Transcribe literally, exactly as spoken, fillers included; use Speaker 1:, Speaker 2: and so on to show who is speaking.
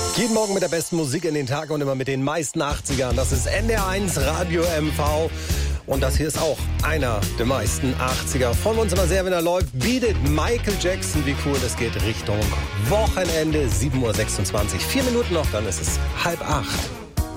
Speaker 1: Jeden Morgen mit der besten Musik in den Tag und immer mit den meisten achtzigern. Das ist N D R eins Radio M V. Und das hier ist auch einer der meisten achtziger. Freuen wir uns immer sehr, wenn er läuft. Bietet Michael Jackson. Wie cool, das geht Richtung Wochenende. sieben Uhr sechsundzwanzig. Vier Minuten noch, dann ist es halb acht.